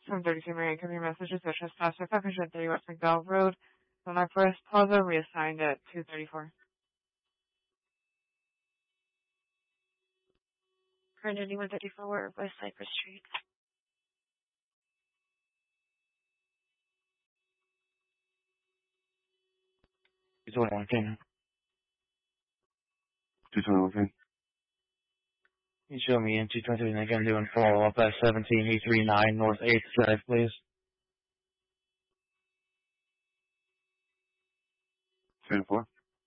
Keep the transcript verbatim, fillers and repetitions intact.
seven thirty-two Marion, give me a message is a trespasser, five thirty West McDowell Road, Illinois Forest Plaza, reassigned at two thirty-four. Granddaddy one fifty-four West Cypress Street. two twenty-one, King. two twenty-one, King. You show me in two twenty-two, and again doing follow up at seventeen E thirty-nine North eighth Drive, please. three to four.